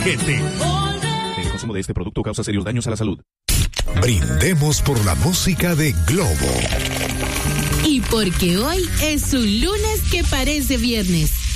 gente. El consumo de este producto causa serios daños a la salud. Brindemos por la música de Globo. Y porque hoy es un lunes que parece viernes.